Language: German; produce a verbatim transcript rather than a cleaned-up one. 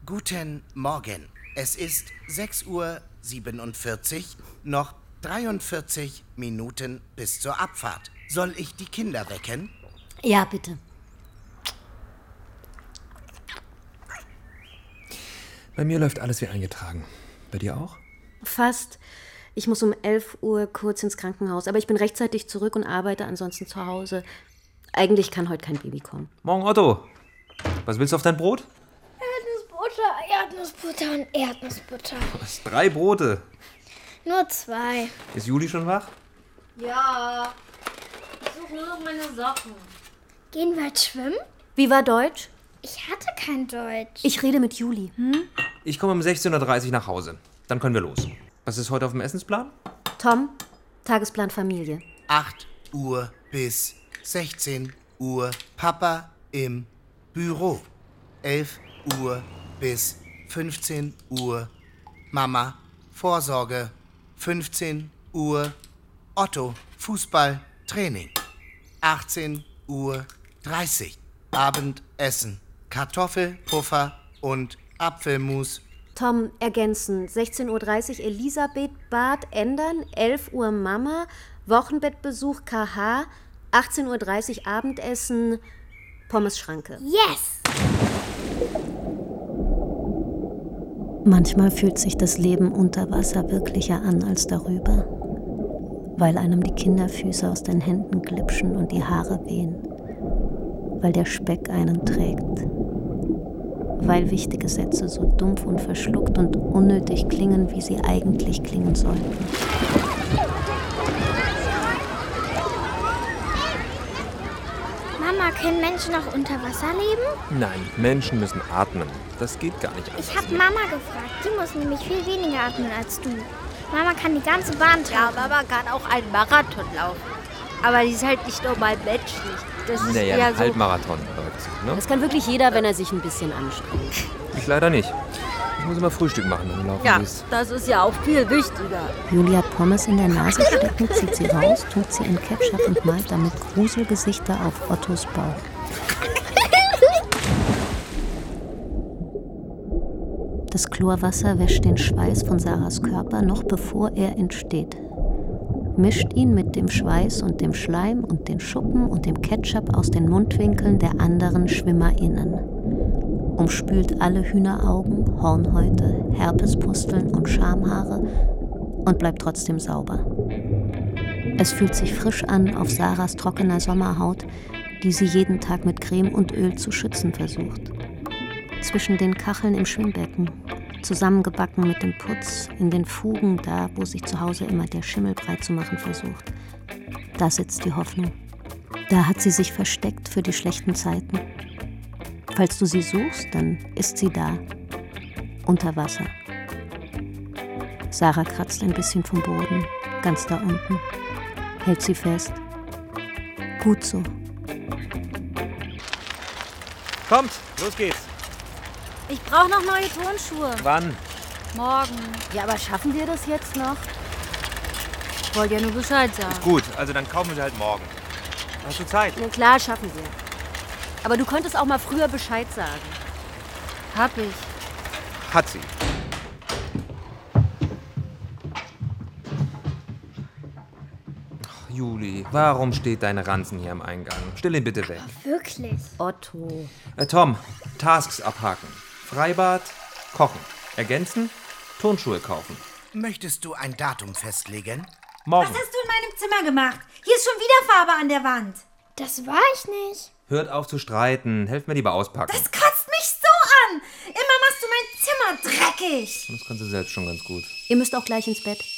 Guten Morgen. Es ist sechs Uhr siebenundvierzig, noch dreiundvierzig Minuten bis zur Abfahrt. Soll ich die Kinder wecken? Ja, bitte. Bei mir läuft alles wie eingetragen. Bei dir auch? Fast. Ich muss um elf Uhr kurz ins Krankenhaus, aber ich bin rechtzeitig zurück und arbeite ansonsten zu Hause. Eigentlich kann heute kein Baby kommen. Morgen, Otto. Was willst du auf dein Brot? Erdnussbutter, Erdnussbutter und Erdnussbutter. Was? Drei Brote. Nur zwei. Ist Juli schon wach? Ja. Ich suche nur noch meine Socken. Gehen wir jetzt schwimmen? Wie war Deutsch? Ich hatte kein Deutsch. Ich rede mit Juli. Hm? Ich komme um sechzehn Uhr dreißig nach Hause. Dann können wir los. Was ist heute auf dem Essensplan? Tom, Tagesplan Familie. acht Uhr bis sechzehn Uhr Papa im Büro. elf Uhr bis fünfzehn Uhr Mama Vorsorge. fünfzehn Uhr Otto Fußball Training. achtzehn Uhr dreißig Abendessen. Kartoffelpuffer und Apfelmus. Tom, ergänzen. sechzehn Uhr dreißig Elisabeth Bad ändern. elf Uhr Mama. Wochenbettbesuch K H. achtzehn Uhr dreißig Abendessen. Pommesschranke. Yes! Manchmal fühlt sich das Leben unter Wasser wirklicher an als darüber, weil einem die Kinderfüße aus den Händen glitschen und die Haare wehen, weil der Speck einen trägt, weil wichtige Sätze so dumpf und verschluckt und unnötig klingen, wie sie eigentlich klingen sollten. Mama, können Menschen auch unter Wasser leben? Nein, Menschen müssen atmen. Das geht gar nicht anders. Ich habe Mama gefragt. Die muss nämlich viel weniger atmen als du. Mama kann die ganze Bahn tragen. Ja, Mama kann auch einen Marathon laufen. Aber die ist halt nicht normal menschlich. Das ist Naja, eher ein so... Halbmarathon läuft sie, ne? Das kann wirklich jeder, wenn er sich ein bisschen anstrengt. Ich leider nicht. Ich muss immer Frühstück machen, wenn du laufen Ja, gehst. das ist ja auch viel wichtiger. Julia hat Pommes in der Nase stecken, zieht sie raus, tut sie in Ketchup und malt damit Gruselgesichter auf Ottos Bauch. Das Chlorwasser wäscht den Schweiß von Sarahs Körper, noch bevor er entsteht. Mischt ihn mit dem Schweiß und dem Schleim und den Schuppen und dem Ketchup aus den Mundwinkeln der anderen SchwimmerInnen. Umspült alle Hühneraugen, Hornhäute, Herpespusteln und Schamhaare und bleibt trotzdem sauber. Es fühlt sich frisch an auf Sarahs trockener Sommerhaut, die sie jeden Tag mit Creme und Öl zu schützen versucht. Zwischen den Kacheln im Schwimmbecken, zusammengebacken mit dem Putz, in den Fugen, da, wo sich zu Hause immer der Schimmel breit zu machen versucht. Da sitzt die Hoffnung. Da hat sie sich versteckt für die schlechten Zeiten. Falls du sie suchst, dann ist sie da, unter Wasser. Sarah kratzt ein bisschen vom Boden, ganz da unten, hält sie fest. Gut so. Kommt, los geht's. Ich brauche noch neue Turnschuhe. Wann? Morgen. Ja, aber schaffen wir das jetzt noch? Ich wollte ja nur Bescheid sagen. Gut, also dann kaufen wir sie halt morgen. Hast du Zeit? Na klar, schaffen wir. Aber du könntest auch mal früher Bescheid sagen. Hab ich. Hat sie. Ach, Juli, warum steht dein Ranzen hier am Eingang? Stell ihn bitte weg. Wirklich? Otto. Äh, Tom, Tasks abhaken. Freibad, kochen. Ergänzen, Turnschuhe kaufen. Möchtest du ein Datum festlegen? Morgen. Was hast du in meinem Zimmer gemacht? Hier ist schon wieder Farbe an der Wand. Das war ich nicht. Hört auf zu streiten. Helft mir lieber auspacken. Das kotzt mich so an. Immer machst du mein Zimmer dreckig. Das kannst du selbst schon ganz gut. Ihr müsst auch gleich ins Bett.